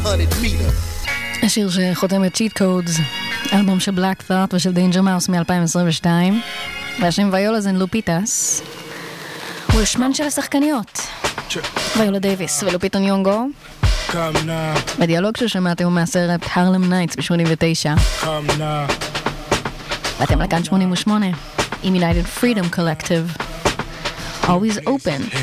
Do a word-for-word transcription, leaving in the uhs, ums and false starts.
hundred meter. השיר שחותם את צ'יט קודס, אלבום של בלק ת'אט ושל דיינג'ר מאוס מ-אלפיים עשרים ושתיים, והשם ויולאז אנד לופיטס, הוא השמן של השחקניות ויולה דייביס ולופיטה ניונגו, בדיאלוג ששמעתם הוא מהסרט הרלם נייטס ב-שמונים ותשע, ואתם לכאן שמונים ושמונה עם United Freedom Collective, Always Open.